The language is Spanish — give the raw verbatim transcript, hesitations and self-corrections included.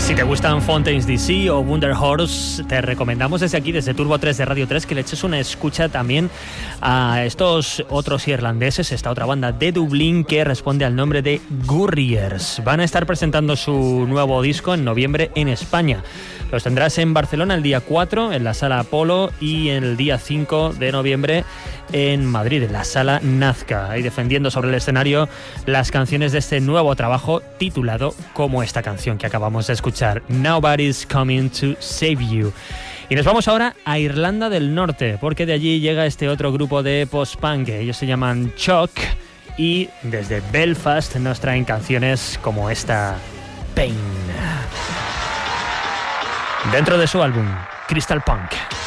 Si te gustan Fontaines D C o Wonder Horse, te recomendamos desde aquí, desde Turbo tres de Radio tres, que le eches una escucha también a estos otros irlandeses, esta otra banda de Dublín que responde al nombre de Gurriers. Van a estar presentando su nuevo disco en noviembre en España. Los tendrás en Barcelona el día cuatro, en la Sala Apolo, y el día cinco de noviembre en Madrid, en la Sala Nazca, ahí defendiendo sobre el escenario las canciones de este nuevo trabajo titulado como esta canción que acabamos de escuchar, Nobody's Coming to Save You. Y nos vamos ahora a Irlanda del Norte, porque de allí llega este otro grupo de post-punk. Ellos se llaman Choc y desde Belfast nos traen canciones como esta, Pain, dentro de su álbum Crystal Punk.